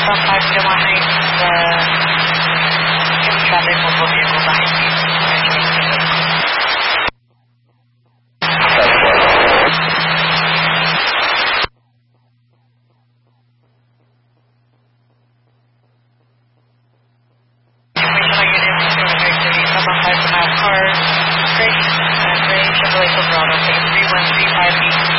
5 Del Mar Heights, heavy traffic, multiple vehicles behind you. Cars, Gray Chevrolet Silverado, 3135